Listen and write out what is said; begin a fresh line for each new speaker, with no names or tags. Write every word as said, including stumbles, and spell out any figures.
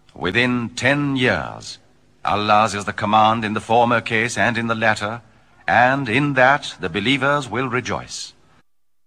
within ten years. Allah's is the command in the former case and in the latter, and in that the believers will rejoice.